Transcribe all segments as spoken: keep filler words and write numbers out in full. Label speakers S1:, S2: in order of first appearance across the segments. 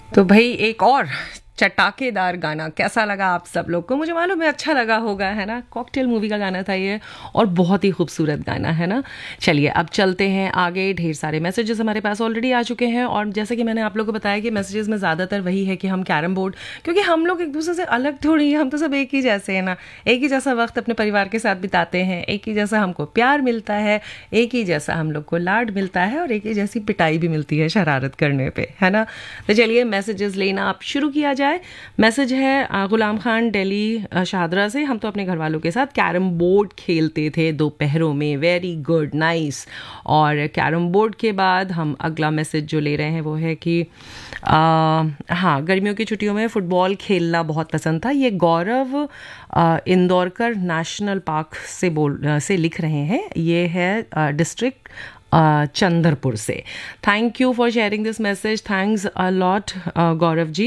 S1: तो भाई एक और चटाकेदार गाना कैसा लगा आप सब लोग को? मुझे मालूम है अच्छा लगा होगा, है ना। कॉकटेल मूवी का गाना था ये और बहुत ही खूबसूरत गाना है ना। चलिए अब चलते हैं आगे। ढेर सारे मैसेजेस हमारे पास ऑलरेडी आ चुके हैं और जैसे कि मैंने आप लोगों को बताया कि मैसेजेस में ज़्यादातर वही है कि हम कैरम बोर्ड, क्योंकि हम लोग एक दूसरे से अलग थोड़ी हैं, हम तो सब एक ही जैसे हैं ना। एक ही जैसा वक्त अपने परिवार के साथ बिताते हैं, एक ही जैसा हमको प्यार मिलता है, एक ही जैसा हम लोग को लाड मिलता है और एक ही जैसी पिटाई भी मिलती है शरारत करने पे, है ना। तो चलिए मैसेजेस लेना आप शुरू किया जाए। मैसेज है अ, गुलाम खान दिल्ली अ, शाहदरा से। हम तो अपने घर वालों के साथ कैरम बोर्ड खेलते थे दोपहरों में, वेरी गुड, नाइस। और कैरम बोर्ड के बाद हम अगला मैसेज जो ले रहे हैं वो है कि अ, हाँ, गर्मियों की छुट्टियों में फुटबॉल खेलना बहुत पसंद था। ये गौरव अ, इंदौरकर नेशनल पार्क से बोल अ, से लिख रहे हैं। ये है डिस्ट्रिक्ट चंद्रपुर से। Thank you for sharing this message, thanks a lot Gaurav ji.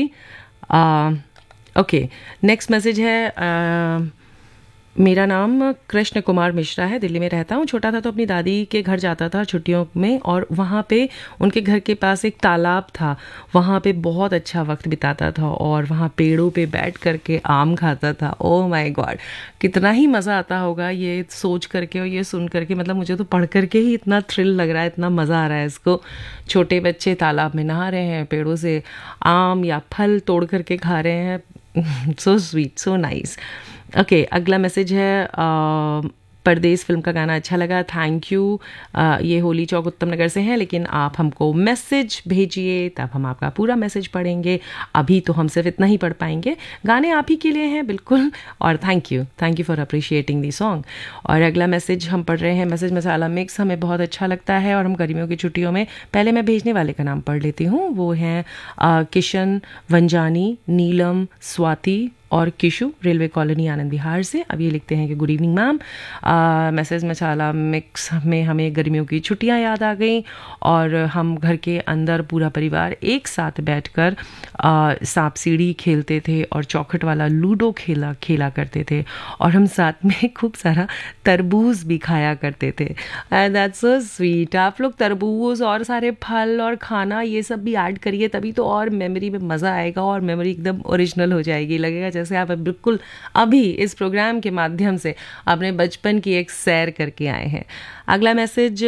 S1: Okay, next message है uh, मेरा नाम कृष्ण कुमार मिश्रा है, दिल्ली में रहता हूँ। छोटा था तो अपनी दादी के घर जाता था छुट्टियों में और वहाँ पे उनके घर के पास एक तालाब था, वहाँ पे बहुत अच्छा वक्त बिताता था और वहाँ पेड़ों पे बैठ करके आम खाता था। ओह माय गॉड, कितना ही मज़ा आता होगा ये सोच करके और ये सुन करके। मतलब मुझे तो पढ़ करके ही इतना थ्रिल लग रहा है, इतना मज़ा आ रहा है इसको। छोटे बच्चे तालाब में नहा रहे हैं, पेड़ों से आम या फल तोड़ करके खा रहे हैं। So sweet, so nice. Okay, अगला मैसेज है अ, परदेस फिल्म का गाना अच्छा लगा, थैंक यू। अ, ये होली चौक उत्तम नगर से हैं, लेकिन आप हमको मैसेज भेजिए तब हम आपका पूरा मैसेज पढ़ेंगे। अभी तो हम सिर्फ इतना ही पढ़ पाएंगे। गाने आप ही के लिए हैं बिल्कुल, और thank you, thank you for appreciating the song. और अगला मैसेज हम पढ़ रहे हैं, मैसेज मसाला मिक्स हमें बहुत अच्छा लगता है और हम गर्मियों की छुट्टियों में, पहले मैं भेजने वाले का नाम पढ़ लेती हूँ, वो हैं अ, किशन, वंजानी, नीलम, स्वाति और किशु, रेलवे कॉलोनी आनंद विहार से। अब ये लिखते हैं कि गुड इवनिंग मैम, मैसेज मसाला मिक्स में हमें गर्मियों की छुट्टियां याद आ गई और हम घर के अंदर पूरा परिवार एक साथ बैठकर सांप सीढ़ी खेलते थे और चौखट वाला लूडो खेला खेला करते थे और हम साथ में खूब सारा तरबूज भी खाया करते थे। That's so sweet. आप लोग तरबूज और सारे फल और खाना ये सब भी ऐड करिए, तभी तो और मेमोरी में मज़ा आएगा और मेमोरी एकदम ओरिजिनल हो जाएगी। लगेगा जैसे आप बिल्कुल अभी इस प्रोग्राम के माध्यम से अपने बचपन की एक सैर करके आए हैं। अगला मैसेज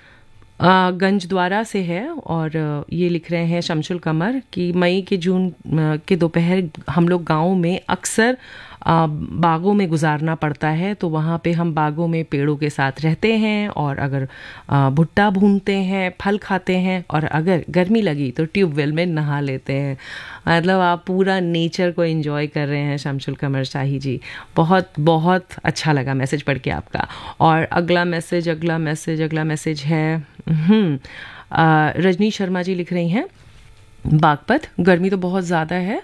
S1: आ, गंज द्वारा से है और ये लिख रहे हैं शमशुल कमर कि मई के जून के दोपहर हम लोग गाँव में अक्सर आ, बागों में गुजारना पड़ता है, तो वहाँ पे हम बागों में पेड़ों के साथ रहते हैं और अगर आ, भुट्टा भूनते हैं, फल खाते हैं और अगर गर्मी लगी तो ट्यूबवेल में नहा लेते हैं। मतलब आप पूरा नेचर को एंजॉय कर रहे हैं शमशुल कमर शाही जी। बहुत बहुत अच्छा लगा मैसेज पढ़ के आपका। और अगला मैसेज अगला मैसेज अगला मैसेज है हम्म आ, रजनी शर्मा जी लिख रही हैं, बागपत, गर्मी तो बहुत ज़्यादा है